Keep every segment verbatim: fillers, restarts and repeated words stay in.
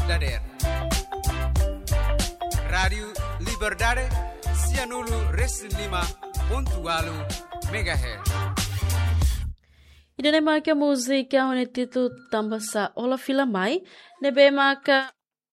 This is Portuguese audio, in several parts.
dader. Radio Liberdade Cianulu Reslima Pontualu Megahertz. Ida maka música onde título tambasa Ola Fila Mai, nebe maka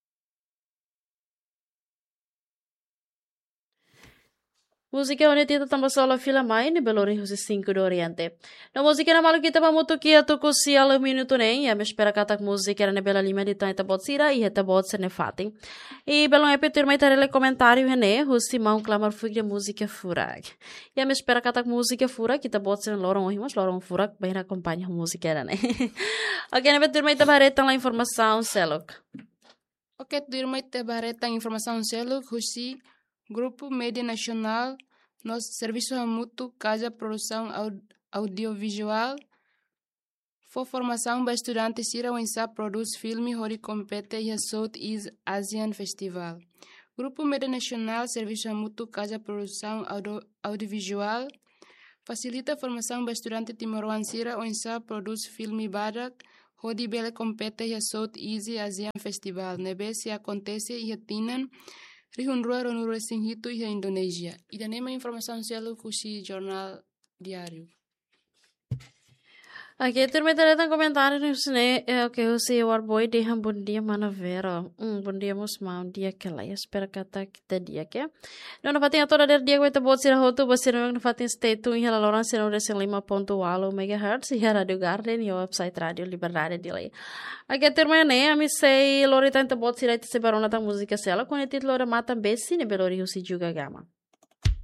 música onde título tambasa Ola Fila Mai, nebe lori husi cinco do Oriente. Na música na malu kita pamutu kia tuku siala minuto nem, ya me espera katak música na bela lima de tanta botsira e heta botse ne fatin. E belong repetir mai tarele comentário hene, husi mau clamar fugi música furag. Ya me espera katak música fura, kita botse lorong ohimos, lorong furag, bem acompanha a música era né. Ok, na repetir mai tabareta lá informação, Selok. Ok, tu mai tabareta informação, Selok, husi Grupo Mídia Nacional, nosso serviço mútuo, Casa Produção Audiovisual, for formação para estudantes Sira Wensa produz filme Hori Compete e Southeast Asian Festival. Grupo Mídia Nacional, Serviço Mútuo, Casa Produção Audio, Audiovisual, facilita a formação para estudantes Timor Sira Wensa produz filme Badak, Hori Bele Compete e Southeast Asian Festival. Nebe se acontece e retinan Rihunrua Ronuro Singhito e Indonésia. E da nema informação selo kusi jornal diário. Aqui terminar com comentário no sine que eu sei o boy de um bom dia mana vera. Um bom dia mus mau dia que lá espera kata kita dia que. Não não fatinha toda der dia que vai bot sira hotu basir não fatinha stay tu em ela loran sira desse lima ponto alo megahertz e a Radio Garden e o website Radio Liberdade de lei. Aqui terminar né a me sei lori tanta bot sira te separou na música sela com o título da mata besi ne belori o si juga gama.